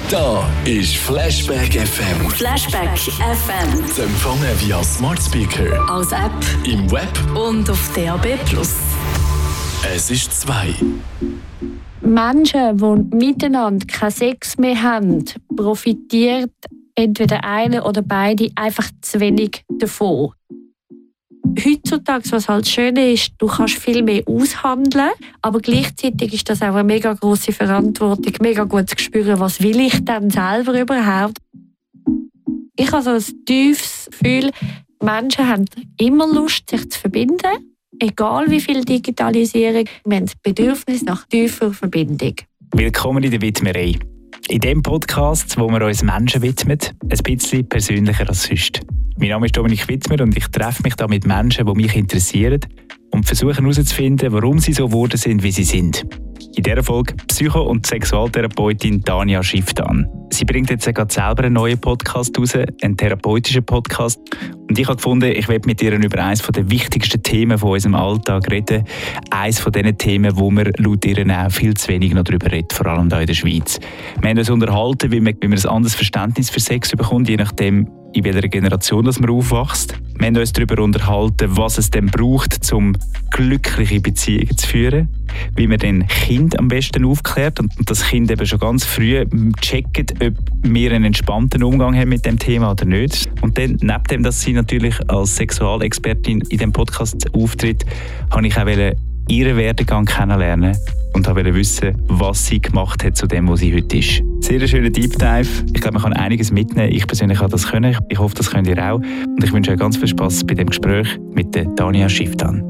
Da ist Flashback FM. Flashback FM. Zu empfangen via Smart Speaker, Als App im Web. und auf DAB+. Es ist 2. Menschen, die miteinander keinen Sex mehr haben, profitiert entweder einer oder beide einfach zu wenig davon. Heutzutage, was halt schön ist, du kannst viel mehr aushandeln, aber gleichzeitig ist das auch eine mega grosse Verantwortung, mega gut zu spüren, was will ich denn selber überhaupt. Ich habe so ein tiefes Gefühl, Menschen haben immer Lust, sich zu verbinden, egal wie viel Digitalisierung. Wir haben das Bedürfnis nach tiefer Verbindung. Willkommen in der Widmerei. In diesem Podcast, wo wir uns Menschen widmen, ein bisschen persönlicher als sonst. Mein Name ist Dominik Wittmer und ich treffe mich da mit Menschen, die mich interessieren und versuche herauszufinden, warum sie so geworden sind, wie sie sind. In dieser Folge Psycho- und Sexualtherapeutin Tanja Schifftan. Sie bringt jetzt gerade selber einen neuen Podcast raus, einen therapeutischen Podcast. Und ich habe gefunden, ich werde mit ihr über eines der wichtigsten Themen von unserem Alltag reden. Eines von diesen Themen, wo wir laut ihr auch viel zu wenig noch darüber reden, vor allem hier in der Schweiz. Wir haben uns unterhalten, wie man ein anderes Verständnis für Sex bekommt, je nachdem, in welcher Generation dass man aufwächst. Wir haben uns darüber unterhalten, was es denn braucht, um glückliche Beziehungen zu führen. Wie man den Kind am besten aufklärt und das Kind eben schon ganz früh checkt, ob wir einen entspannten Umgang haben mit dem Thema oder nicht. Und dann, neben dem, dass sie natürlich als Sexualexpertin in diesem Podcast auftritt, habe ich auch ihren Werdegang kennenlernen und wollte wissen, was sie gemacht hat zu dem, wo sie heute ist. Sehr schöner Deep Dive. Ich glaube, man kann einiges mitnehmen. Ich persönlich habe das können. Ich hoffe, das könnt ihr auch. Und ich wünsche euch ganz viel Spass bei dem Gespräch mit der Tanja Schifftan.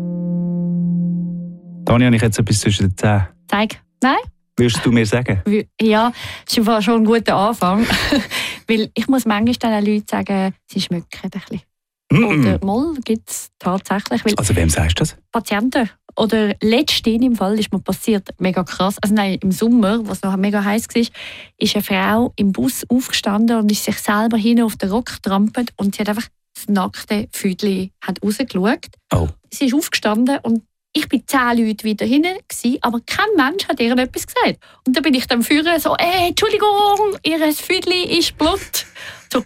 Tanja, ich hätte etwas zwischen den Zähnen. Zeig. Nein? Würdest du mir sagen? Ja, das ist schon ein guter Anfang. Weil ich muss manchmal den Leuten sagen, sie schmücken ein bisschen. Oder mal gibt es tatsächlich. Weil Also wem sagst du das? Patienten. Oder letztens im Fall ist mir passiert, mega krass, also nein, im Sommer, was noch mega heiß war, ist eine Frau im Bus aufgestanden und ist sich selber hin auf den Rock getrampelt und sie hat einfach das nackte Füdli rausgeschaut. Oh. Sie ist aufgestanden und ich war 10 Leute wieder hinten, aber kein Mensch hat ihr etwas gesagt. Und dann bin ich dann führen so, Entschuldigung, ihr Füdli ist Blut. So,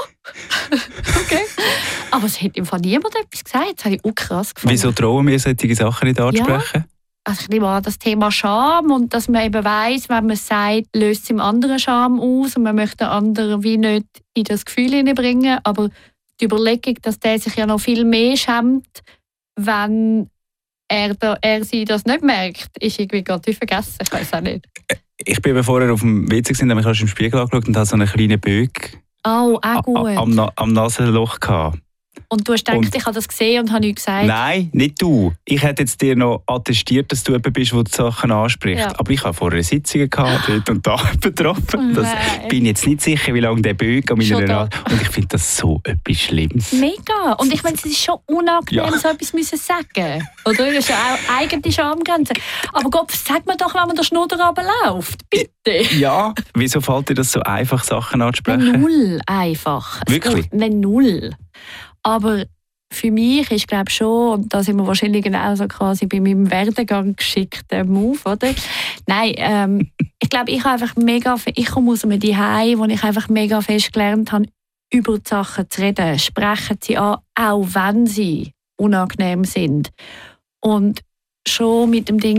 okay. Aber es hat im Fall niemand etwas gesagt. Das habe ich auch krass gefunden. Wieso trauen wir solche Sachen nicht anzusprechen? Ja. Also ich nehme an, das Thema Scham und dass man eben weiss, wenn man es sagt, löst es im anderen Scham aus und man möchte den anderen wie nicht in das Gefühl hineinbringen. Aber die Überlegung, dass der sich ja noch viel mehr schämt, wenn er sie das nicht merkt, ist irgendwie gerade vergessen. Ich weiß auch nicht. Ich bin vorher auf dem WC gewesen, habe mich im Spiegel angeschaut und hatte so einen kleinen Böck auch gut. am Nasenloch gehabt. Und du hast gedacht, ich habe das gesehen und habe nichts gesagt? Nein, nicht du. Ich hätte jetzt dir noch attestiert, dass du jemand bist, der die Sachen anspricht. Ja. Aber ich habe vorher Sitzungen gehabt, dort und da betroffen. Ich bin jetzt nicht sicher, wie lange der Böck an meiner Nase... Und ich finde das so etwas Schlimmes. Mega. Und ich meine, es ist schon unangenehm, so etwas müssen sagen. Oder? Das ist ja auch eigene Schamgrenze. Aber Gott, sag mir doch, wenn man der Schnur runterläuft. Bitte. Ja, wieso fällt dir das so einfach, Sachen anzusprechen? Null einfach. Wirklich? Null. Aber für mich ist, glaube ich, schon, und da sind wir wahrscheinlich genauso quasi bei meinem Werdegang geschickten Move, oder? Nein, ich glaube, ich komme aus einem Zuhause, wo ich einfach mega fest gelernt habe, über die Sachen zu reden. Sprechen sie an, auch wenn sie unangenehm sind. Und schon mit dem Ding